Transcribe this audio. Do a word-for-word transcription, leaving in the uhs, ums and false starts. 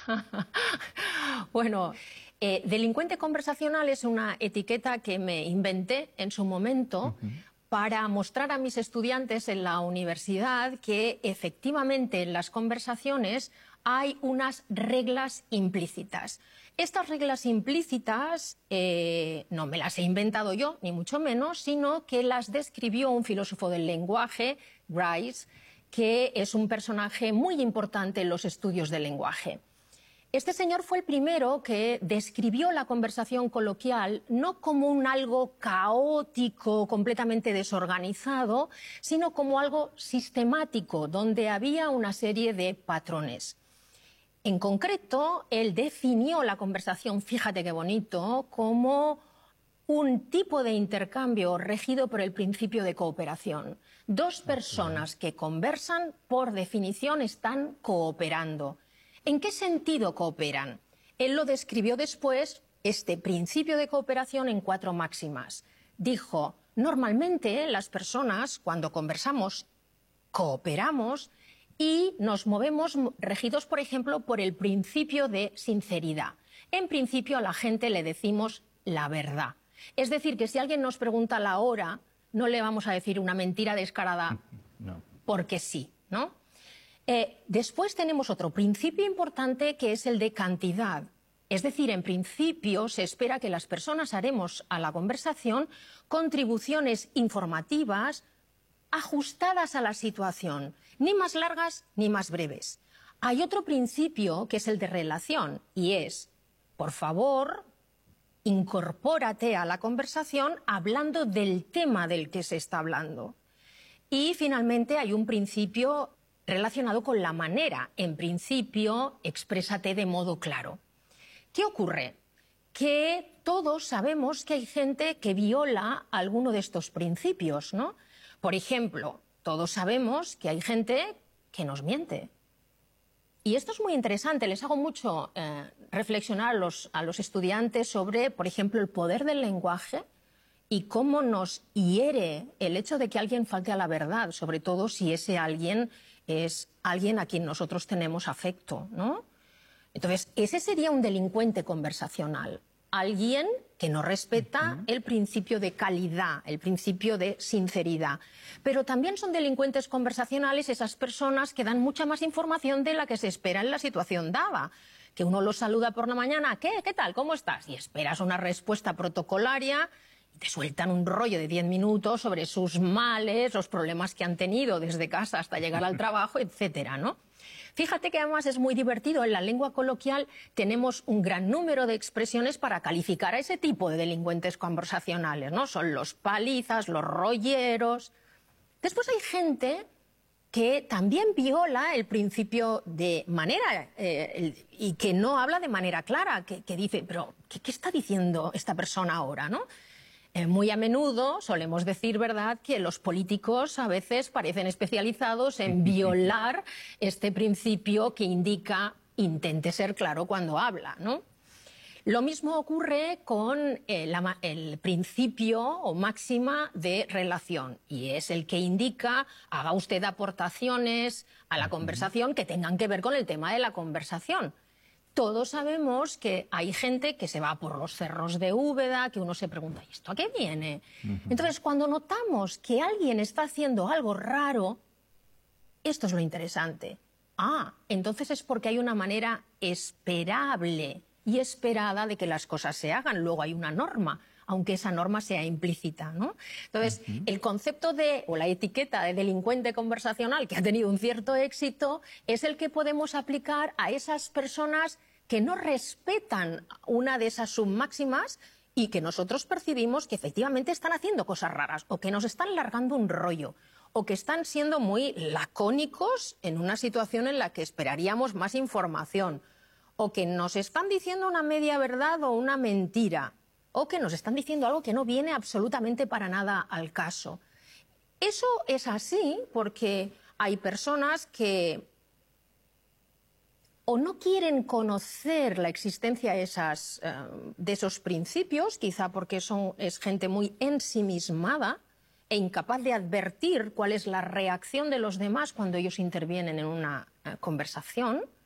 Bueno, eh, delincuente conversacional es una etiqueta que me inventé en su momento uh-huh. para mostrar a mis estudiantes en la universidad que efectivamente en las conversaciones hay unas reglas implícitas. Estas reglas implícitas eh, no me las he inventado yo, ni mucho menos, sino que las describió un filósofo del lenguaje, Grice, que es un personaje muy importante en los estudios del lenguaje. Este señor fue el primero que describió la conversación coloquial no como un algo caótico, completamente desorganizado, sino como algo sistemático, donde había una serie de patrones. En concreto, él definió la conversación, fíjate qué bonito, como un tipo de intercambio regido por el principio de cooperación. Dos personas que conversan, por definición, están cooperando. ¿En qué sentido cooperan? Él lo describió después, este principio de cooperación, en cuatro máximas. Dijo, normalmente las personas, cuando conversamos, cooperamos y nos movemos regidos, por ejemplo, por el principio de sinceridad. En principio, a la gente le decimos la verdad. Es decir, que si alguien nos pregunta la hora, no le vamos a decir una mentira descarada no. porque sí, ¿no? Eh, después tenemos otro principio importante que es el de cantidad. Es decir, en principio se espera que las personas haremos a la conversación contribuciones informativas ajustadas a la situación, ni más largas ni más breves. Hay otro principio que es el de relación y es, por favor, incorpórate a la conversación hablando del tema del que se está hablando. Y finalmente hay un principio relacionado con la manera. En principio, exprésate de modo claro. ¿Qué ocurre? Que todos sabemos que hay gente que viola alguno de estos principios, ¿no? Por ejemplo, todos sabemos que hay gente que nos miente. Y esto es muy interesante, les hago mucho eh, reflexionar a los, a los estudiantes sobre, por ejemplo, el poder del lenguaje y cómo nos hiere el hecho de que alguien falte a la verdad, sobre todo si ese alguien es alguien a quien nosotros tenemos afecto, ¿no? Entonces, ese sería un delincuente conversacional. Alguien que no respeta uh-huh. el principio de calidad, el principio de sinceridad. Pero también son delincuentes conversacionales esas personas que dan mucha más información de la que se espera en la situación dada. Que uno los saluda por la mañana, ¿qué? ¿Qué tal? ¿Cómo estás? Y esperas una respuesta protocolaria y te sueltan un rollo de diez minutos sobre sus males, los problemas que han tenido desde casa hasta llegar al trabajo, etcétera, ¿no? Fíjate que además es muy divertido, en la lengua coloquial tenemos un gran número de expresiones para calificar a ese tipo de delincuentes conversacionales, ¿no? Son los palizas, los rolleros. Después hay gente que también viola el principio de manera eh, el, y que no habla de manera clara, que, que dice, pero ¿qué, qué está diciendo esta persona ahora, no? Eh, muy a menudo solemos decir, ¿verdad?, que los políticos a veces parecen especializados en violar este principio que indica intente ser claro cuando habla, ¿no? Lo mismo ocurre con eh, la, el principio o máxima de relación y es el que indica haga usted aportaciones a la conversación que tengan que ver con el tema de la conversación. Todos sabemos que hay gente que se va por los cerros de Úbeda, que uno se pregunta, ¿y esto a qué viene? Uh-huh. Entonces, cuando notamos que alguien está haciendo algo raro, esto es lo interesante. Ah, entonces es porque hay una manera esperable y esperada de que las cosas se hagan. Luego hay una norma, aunque esa norma sea implícita, ¿no? Entonces, uh-huh. el concepto de, o la etiqueta de delincuente conversacional, que ha tenido un cierto éxito, es el que podemos aplicar a esas personas que no respetan una de esas submáximas y que nosotros percibimos que efectivamente están haciendo cosas raras, o que nos están largando un rollo, o que están siendo muy lacónicos en una situación en la que esperaríamos más información, o que nos están diciendo una media verdad o una mentira, o que nos están diciendo algo que no viene absolutamente para nada al caso. Eso es así porque hay personas que o no quieren conocer la existencia de, esas, eh, de esos principios, quizá porque son, es gente muy ensimismada e incapaz de advertir cuál es la reacción de los demás cuando ellos intervienen en una eh, conversación.